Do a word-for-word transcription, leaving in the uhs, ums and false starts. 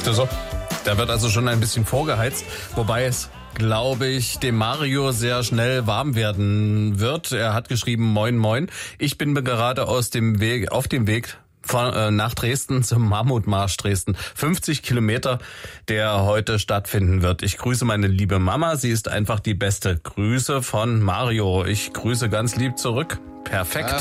Siehst du so? Da wird also schon ein bisschen vorgeheizt, wobei es, glaube ich, dem Mario sehr schnell warm werden wird. Er hat geschrieben, moin, moin. Ich bin gerade aus dem Weg, auf dem Weg von, äh, nach Dresden zum Mammutmarsch Dresden. fünfzig Kilometer, der heute stattfinden wird. Ich grüße meine liebe Mama. Sie ist einfach die beste. Grüße von Mario. Ich grüße ganz lieb zurück. Perfekt.